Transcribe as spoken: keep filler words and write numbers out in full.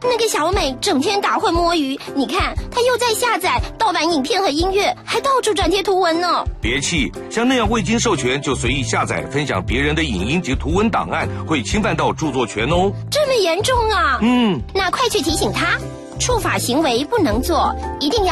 那个小美整天打混摸鱼，你看她又在下载盗版影片和音乐，还到处转贴图文呢。 别气，像那样未经授权就随意下载分享别人的影音及图文档案，会侵犯到著作权哦。 这么严重啊？ 嗯， 那快去提醒她，触法行为不能做，一定要